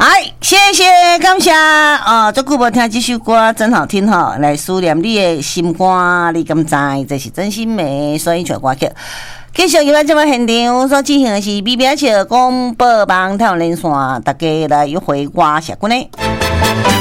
谢谢感谢这久无听这首歌真好听哈，来思念你的心肝，你敢知？这是真心美，所以唱歌曲。继续今晚这么现场所进行的是 BBH 广播网台湾连线，大家来约会我社群呢。